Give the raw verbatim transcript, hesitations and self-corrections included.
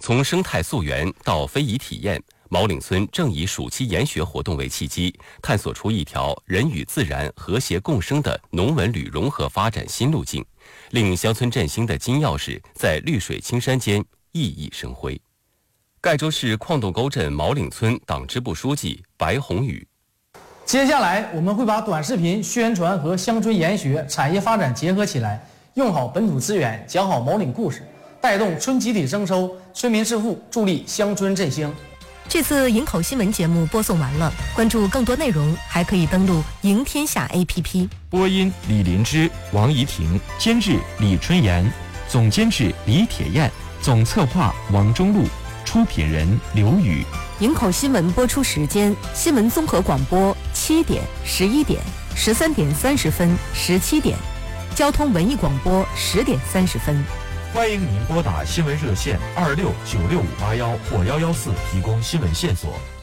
从生态溯源到非遗体验，毛岭村正以暑期研学活动为契机，探索出一条人与自然和谐共生的农文旅融合发展新路径，令乡村振兴的金钥匙在绿水青山间熠熠生辉。盖州市矿洞沟镇毛岭村党支部书记白宏宇。 接下来我们会把短视频宣传和乡村研学、产业发展结合起来，用好本土资源，讲好毛岭故事，带动村集体增收，村民致富，助力乡村振兴。 这次营口新闻节目播送完了，关注更多内容还可以登录赢天下 A P P。 播音李林芝、王怡婷，监制李春妍，总监制李铁燕，总策划王中路，出品人刘宇。 营口新闻播出时间：新闻综合广播七点、十一点、十三点三十分、十七点；交通文艺广播十点三十分。 欢迎您拨打新闻热线二六九六五八幺或幺幺四提供新闻线索。